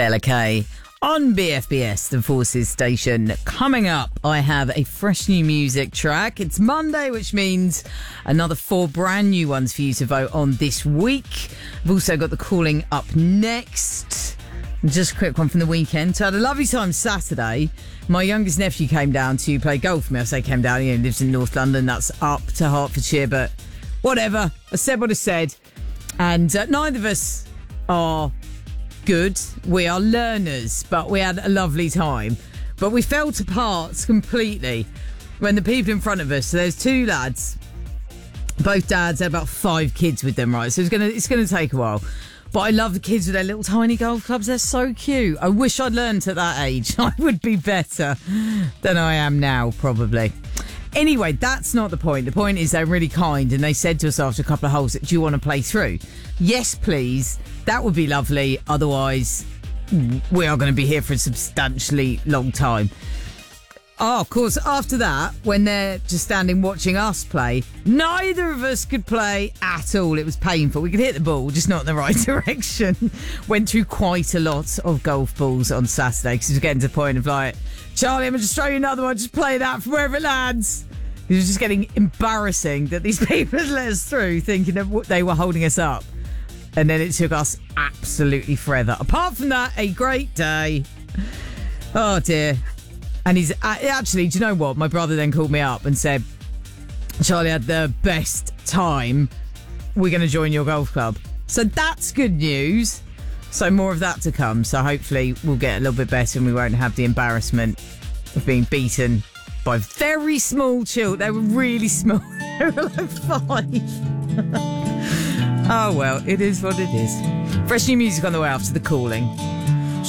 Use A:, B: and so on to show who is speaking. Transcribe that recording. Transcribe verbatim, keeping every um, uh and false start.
A: Bella K on B F B S, the Forces station. Coming up, I have a fresh new music track. It's Monday, which means another four brand new ones for you to vote on this week. I've also got the calling up next. Just a quick one from the weekend. So I had a lovely time Saturday. My youngest nephew came down to play golf with me. I say came down, he lives in North London. That's up to Hertfordshire, but whatever. I said what I said. And uh, neither of us are good. We are learners, but we had a lovely time. But we fell to parts completely when the people in front of us, so there's two lads, both dads, had about five kids with them, right? So it's gonna it's gonna take a while. But I love the kids with their little tiny golf clubs. They're so cute. I wish I'd learned at that age. I would be better than I am now, probably. Anyway, that's not the point. The point is they're really kind, and they said to us after a couple of holes, do you want to play through? Yes, please. That would be lovely. Otherwise, we are going to be here for a substantially long time. Oh, of course, after that, when they're just standing watching us play, neither of us could play at all. It was painful. We could hit the ball, just not in the right direction. Went through quite a lot of golf balls on Saturday because it was getting to the point of like, Charlie, I'm going to just throw you another one. Just play that from wherever it lands. It was just getting embarrassing that these people had let us through thinking that they were holding us up. And then it took us absolutely forever. Apart from that, a great day. Oh, dear. And he's actually, do you know what? My brother then called me up and said, Charlie had the best time. We're going to join your golf club. So that's good news. So more of that to come. So hopefully we'll get a little bit better and we won't have the embarrassment of being beaten by very small children. They were really small. They were like five. Oh, well, it is what it is. Fresh new music on the way after the calling.